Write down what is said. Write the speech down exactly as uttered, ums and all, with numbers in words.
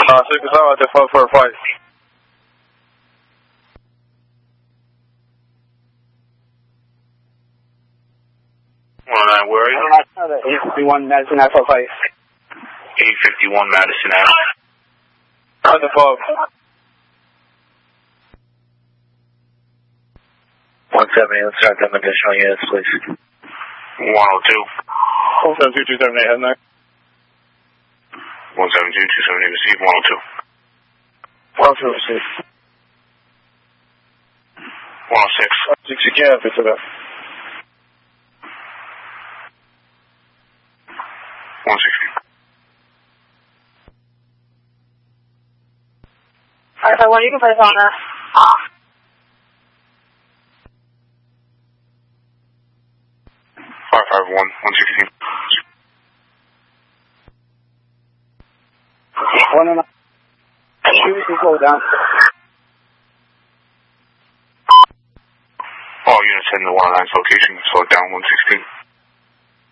Uh, six zero at the five four five. Alright, where are you? eight fifty-one Madison Ave five. eight fifty-one Madison Ave. On the phone. one seventy, let's start them additional units, please. one oh two. one seven two two seven eight, head nine. one seven two two seven eight, receive one oh two. one two six. one oh six. six, you can't have it to that. one sixty. Alright, so when you can place on her. five five one, one sixteen. One and a shoot to slow down. All units in the one nine's location, slow down one sixteen.